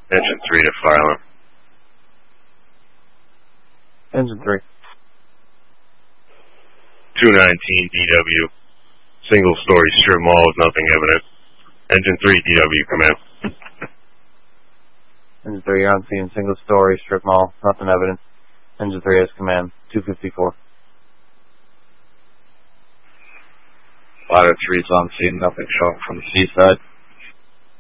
Engine 3 to fire alarm. Engine 3. 219 DW. Single story strip mall with nothing evident. Engine 3 DW, command. Engine 3, you're on scene. Single story strip mall, nothing evident. Engine 3 has command. 254. Ladder 3's on scene, nothing showing from the seaside.